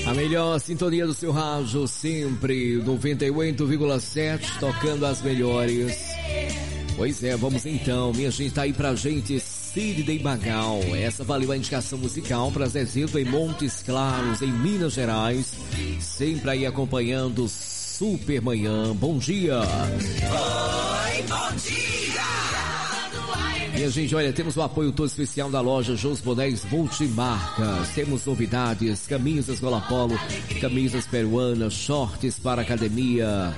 A melhor sintonia do seu rádio, sempre 98,7, tocando as melhores. Pois é, vamos então, minha gente, tá aí pra gente, Sidney Magal. Essa valeu a indicação musical pra Zezito em Montes Claros, em Minas Gerais. Sempre aí acompanhando Super Manhã. Bom dia. Oi, bom dia. Minha gente, olha, temos o apoio todo especial da loja Jôs Bonés Multimarcas. Temos novidades, camisas Gola Polo, camisas peruanas, shorts para academia,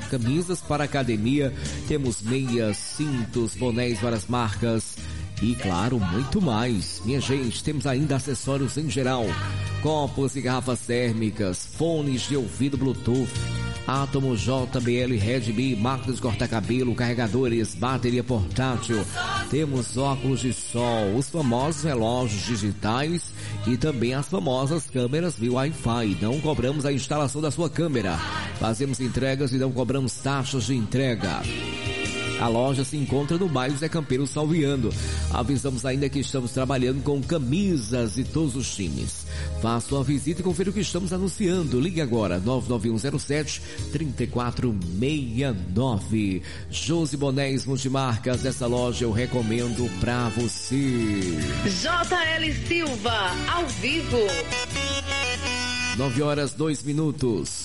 temos meias, cintos, bonés, várias marcas e, claro, muito mais. Minha gente, temos ainda acessórios em geral, copos e garrafas térmicas, fones de ouvido Bluetooth, Átomo, JBL, Redmi, máquinas de cortar cabelo, carregadores, bateria portátil. Temos óculos de sol, os famosos relógios digitais e também as famosas câmeras via Wi-Fi. Não cobramos a instalação da sua câmera. Fazemos entregas e não cobramos taxas de entrega. A loja se encontra no bairro Zé Campeiro Salviano. Avisamos ainda que estamos trabalhando com camisas de todos os times. Faça uma visita e confira o que estamos anunciando. Ligue agora, 99107-3469. Jôs Bonés Multimarcas, essa loja eu recomendo pra você. JL Silva, ao vivo. 9h02.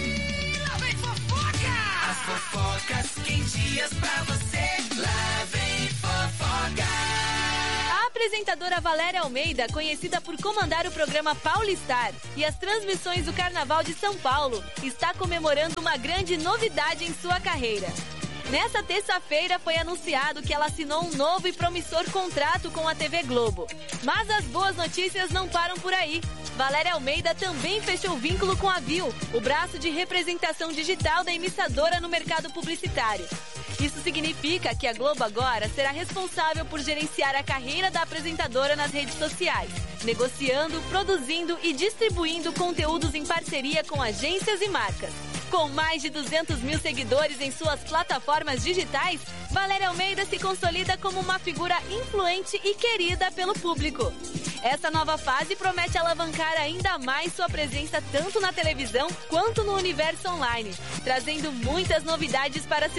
Fofocas quentinhas pra você, lá vem fofoca. A apresentadora Valéria Almeida, conhecida por comandar o programa Paulistar e as transmissões do Carnaval de São Paulo, está comemorando uma grande novidade em sua carreira. Nessa terça-feira foi anunciado que ela assinou um novo e promissor contrato com a TV Globo. Mas as boas notícias não param por aí. Valéria Almeida também fechou vínculo com a Viu, o braço de representação digital da emissadora no mercado publicitário. Isso significa que a Globo agora será responsável por gerenciar a carreira da apresentadora nas redes sociais, negociando, produzindo e distribuindo conteúdos em parceria com agências e marcas. Com mais de 200 mil seguidores em suas plataformas digitais, Valéria Almeida se consolida como uma figura influente e querida pelo público. Essa nova fase promete alavancar ainda mais sua presença tanto na televisão quanto no universo online, trazendo muitas novidades para seu